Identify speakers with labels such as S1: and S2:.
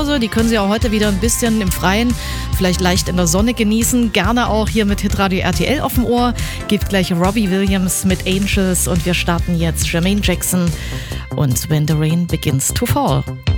S1: Sommerpause, die können Sie auch heute wieder ein bisschen im Freien, vielleicht leicht in der Sonne genießen. Gerne auch hier mit Hitradio RTL auf dem Ohr. Gibt gleich Robbie Williams mit Angels und wir starten jetzt Jermaine Jackson und When the Rain Begins to Fall.